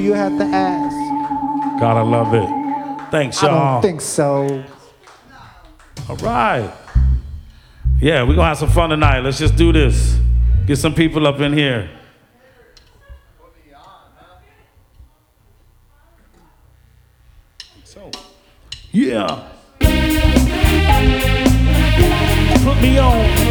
You have to ask. Gotta love it. Thanks, I y'all. don't think so. All right. Yeah, we're gonna have some fun tonight. Let's just do this. Get some people up in here. So, yeah. Put me on.